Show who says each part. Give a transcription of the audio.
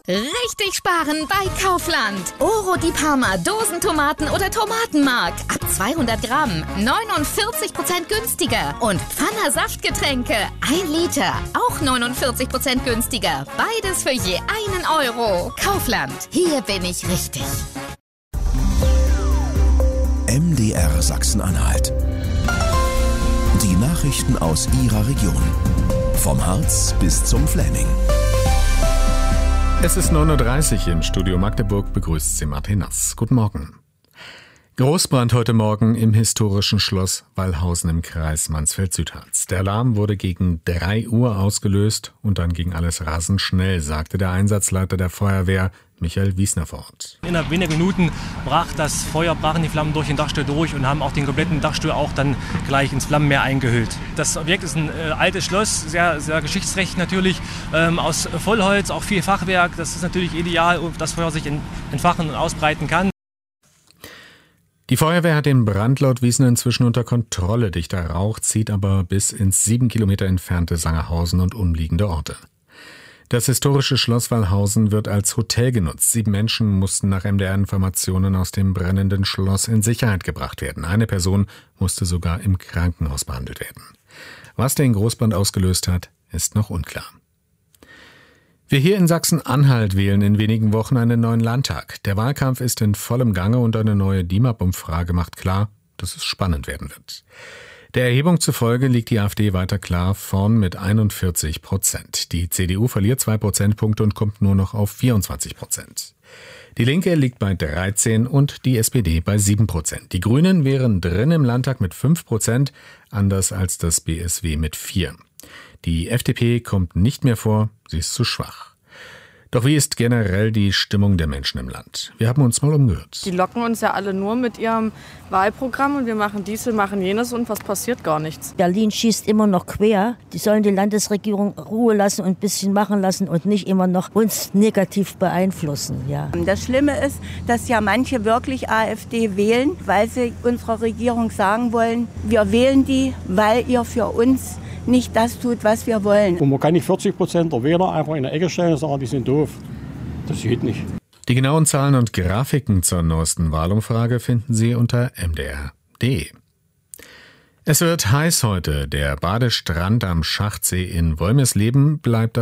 Speaker 1: Richtig sparen bei Kaufland. Oro di Parma Dosentomaten oder Tomatenmark. Ab 200 Gramm 49% günstiger. Und Pfanner Saftgetränke 1 Liter. Auch 49% günstiger. Beides für je 1 Euro. Kaufland. Hier bin ich richtig.
Speaker 2: MDR Sachsen-Anhalt. Die Nachrichten aus Ihrer Region. Vom Harz bis zum Fläming.
Speaker 3: Es ist 9.30 Uhr im Studio Magdeburg, begrüßt Sie Martin Nass. Guten Morgen. Großbrand heute Morgen im historischen Schloss Wallhausen im Kreis Mansfeld-Südharz. Der Alarm wurde gegen 3 Uhr ausgelöst und dann ging alles rasend schnell, sagte der Einsatzleiter der Feuerwehr, Michael Wiesner vor Ort.
Speaker 4: Innerhalb weniger Minuten brachen die Flammen durch den Dachstuhl durch und haben auch den kompletten Dachstuhl auch dann gleich ins Flammenmeer eingehüllt. Das Objekt ist ein altes Schloss, sehr, sehr geschichtsträchtig natürlich, aus Vollholz, auch viel Fachwerk. Das ist natürlich ideal, dass Feuer sich entfachen und ausbreiten kann.
Speaker 3: Die Feuerwehr hat den Brand laut Wiesner inzwischen unter Kontrolle. Dichter Rauch zieht aber bis ins 7 Kilometer entfernte Sangerhausen und umliegende Orte. Das historische Schloss Wallhausen wird als Hotel genutzt. 7 Menschen mussten nach MDR-Informationen aus dem brennenden Schloss in Sicherheit gebracht werden. Eine Person musste sogar im Krankenhaus behandelt werden. Was den Großbrand ausgelöst hat, ist noch unklar. Wir hier in Sachsen-Anhalt wählen in wenigen Wochen einen neuen Landtag. Der Wahlkampf ist in vollem Gange und eine neue DIMAP-Umfrage macht klar, dass es spannend werden wird. Der Erhebung zufolge liegt die AfD weiter klar vorn mit 41%. Die CDU verliert 2 Prozentpunkte und kommt nur noch auf 24%. Die Linke liegt bei 13% und die SPD bei 7%. Die Grünen wären drin im Landtag mit 5%, anders als das BSW mit 4%. Die FDP kommt nicht mehr vor, sie ist zu schwach. Doch wie ist generell die Stimmung der Menschen im Land? Wir haben uns mal umgehört.
Speaker 5: Die locken uns ja alle nur mit ihrem Wahlprogramm und wir machen dies, wir machen jenes und was passiert gar nichts.
Speaker 6: Berlin schießt immer noch quer. Die sollen die Landesregierung Ruhe lassen und ein bisschen machen lassen und nicht immer noch uns negativ beeinflussen. Ja.
Speaker 7: Das Schlimme ist, dass ja manche wirklich AfD wählen, weil sie unserer Regierung sagen wollen, wir wählen die, weil ihr für uns nicht das tut, was wir wollen.
Speaker 8: Und man kann nicht 40% der Wähler einfach in der Ecke stellen und sagen, die sind doof. Das geht nicht.
Speaker 3: Die genauen Zahlen und Grafiken zur neuesten Wahlumfrage finden Sie unter mdr.de. Es wird heiß heute. Der Badestrand am Schachtsee in Wolmersleben bleibt